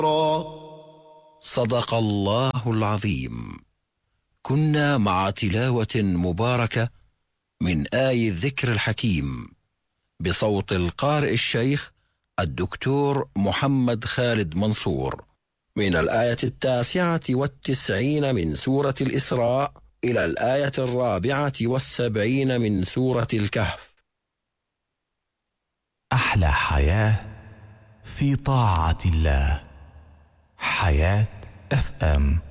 صدق الله العظيم. كنا مع تلاوة مباركة من آي الذكر الحكيم بصوت القارئ الشيخ الدكتور محمد خالد منصور، من الآية 99 من سورة الإسراء إلى الآية 74 من سورة الكهف. أحلى حياة في طاعة الله. حياة FM.